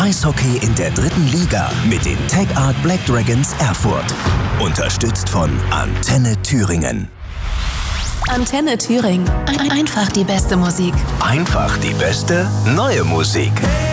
Eishockey in der 3. Liga mit den Tech Art Black Dragons Erfurt. Unterstützt von Antenne Thüringen. Antenne Thüringen. Einfach die beste Musik. Einfach die beste neue Musik.